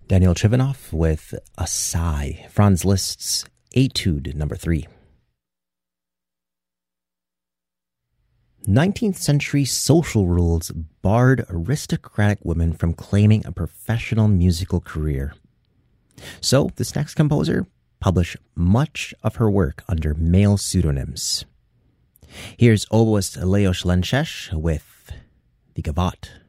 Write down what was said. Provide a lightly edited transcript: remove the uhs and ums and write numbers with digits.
Daniel Trivanov with A Sigh, Franz Liszt's Etude Number 3. 19th century social rules barred aristocratic women from claiming a professional musical career. So, this next composer published much of her work under male pseudonyms. Here's oboist Leos Lenses with the Gavotte.